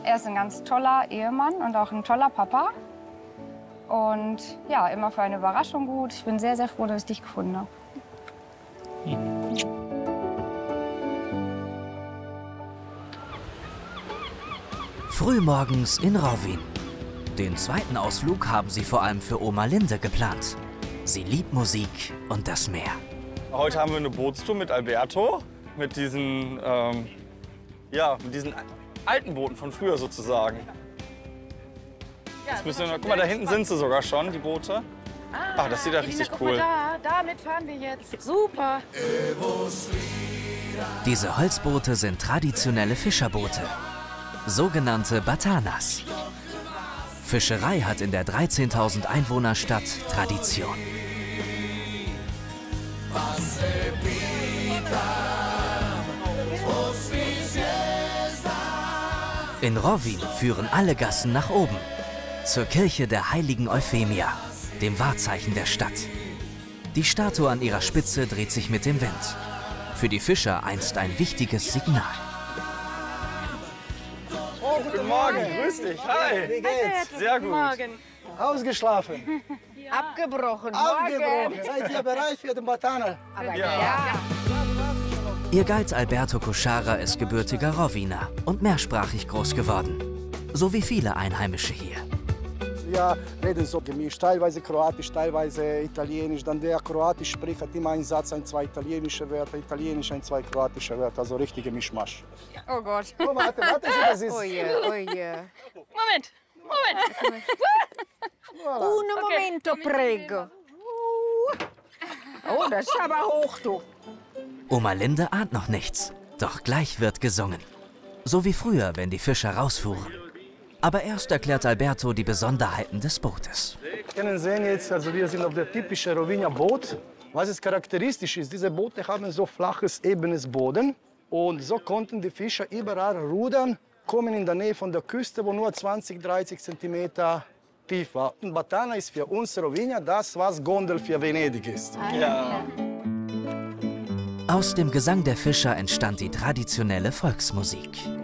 Er ist ein ganz toller Ehemann und auch ein toller Papa. Und ja, immer für eine Überraschung gut. Ich bin sehr, sehr froh, dass ich dich gefunden habe. Frühmorgens in Rovin. Den zweiten Ausflug haben sie vor allem für Oma Linde geplant. Sie liebt Musik und das Meer. Heute haben wir eine Bootstour mit Alberto, mit diesen, mit diesen alten Booten von früher sozusagen. Jetzt müssen wir noch, guck mal, da hinten sind sie sogar schon, die Boote. Ach, das sieht ja richtig cool. Damit fahren wir jetzt. Super. Diese Holzboote sind traditionelle Fischerboote, sogenannte Batanas. Fischerei hat in der 13.000 Einwohnerstadt Tradition. In Rovin führen alle Gassen nach oben, zur Kirche der heiligen Euphemia, dem Wahrzeichen der Stadt. Die Statue an ihrer Spitze dreht sich mit dem Wind. Für die Fischer einst ein wichtiges Signal. Oh, guten Morgen, grüß dich, hi. Wie geht's? Sehr gut. Ausgeschlafen. Abgebrochen. Abgebrochen. Seid ihr bereit für den Batana? Ihr Guide Alberto Koschara ist gebürtiger Roviner und mehrsprachig groß geworden. So wie viele Einheimische hier. Wir reden so gemischt, teilweise Kroatisch, teilweise Italienisch. Dann der Kroatisch spricht, hat immer einen Satz, zwei italienische Wörter, Italienisch, zwei kroatische Wörter, also richtige Mischmasch. Oh Gott. Oh, warte, das ist... Oh je. Moment. Un momento, prego. Oh, das ist aber hoch, du. Oma Linde ahnt noch nichts, doch gleich wird gesungen. So wie früher, wenn die Fischer rausfuhren. Aber erst erklärt Alberto die Besonderheiten des Bootes. Wir können sehen jetzt, also wir sind auf der typischen Rovinja Boot. Was es charakteristisch ist, diese Boote haben so flaches, ebenes Boden. Und so konnten die Fischer überall rudern, kommen in der Nähe von der Küste, wo nur 20, 30 Zentimeter tief war. Und Batana ist für uns Rovinja das, was Gondel für Venedig ist. Ja. Aus dem Gesang der Fischer entstand die traditionelle Volksmusik.